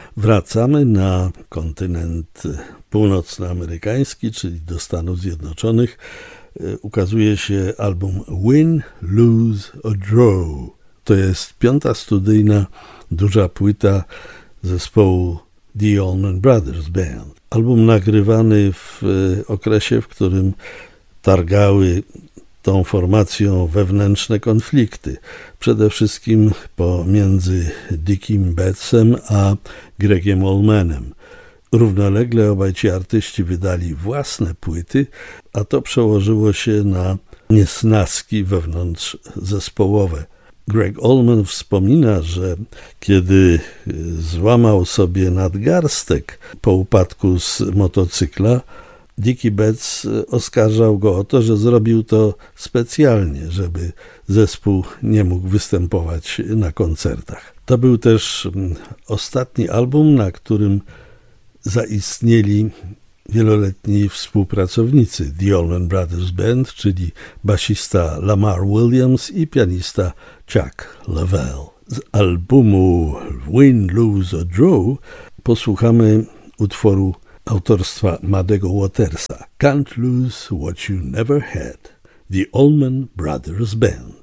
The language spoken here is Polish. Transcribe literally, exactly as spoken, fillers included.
Wracamy na kontynent północnoamerykański, czyli do Stanów Zjednoczonych. Ukazuje się album Win, Lose or Draw. To jest piąta studyjna, duża płyta zespołu The Allman Brothers Band. Album nagrywany w okresie, w którym targały tą formacją wewnętrzne konflikty. Przede wszystkim pomiędzy Dickiem Bettsem a Gregiem Allmanem. Równolegle obaj ci artyści wydali własne płyty, a to przełożyło się na niesnaski wewnątrz zespołowe. Greg Allman wspomina, że kiedy złamał sobie nadgarstek po upadku z motocykla, Dickie Betts oskarżał go o to, że zrobił to specjalnie, żeby zespół nie mógł występować na koncertach. To był też ostatni album, na którym zaistnieli wieloletni współpracownicy The Allman Brothers Band, czyli basista Lamar Williams i pianista Chuck Leavell. Z albumu Win, Lose or Draw posłuchamy utworu autorstwa Muddego Watersa. Can't Lose What You Never Had. The Allman Brothers Band.